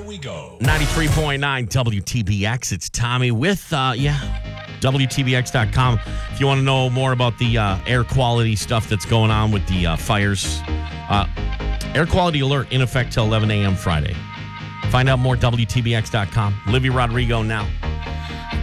we go. 93.9 WTBX. It's Tommy with, WTBX.com. If you want to know more about the air quality stuff that's going on with the fires, air quality alert in effect till 11 a.m. Friday. Find out more, WTBX.com. Livy Rodrigo now.